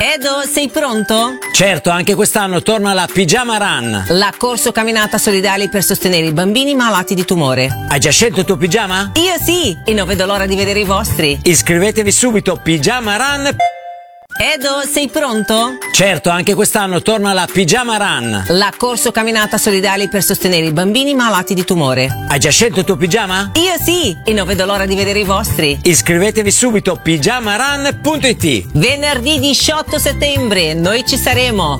Edo, sei pronto? Certo, anche quest'anno torna la Pigiama Run. La corso camminata solidale per sostenere i bambini malati di tumore. Hai già scelto il tuo pigiama? Io sì, e non vedo l'ora di vedere i vostri. Iscrivetevi subito, Pigiama Run. Edo, sei pronto? Certo, anche quest'anno torna la Pigiama Run. La corso camminata solidale per sostenere i bambini malati di tumore. Hai già scelto il tuo pigiama? Io sì, e non vedo l'ora di vedere i vostri. Iscrivetevi subito, pigiamarun.it. Venerdì 18 settembre, noi ci saremo.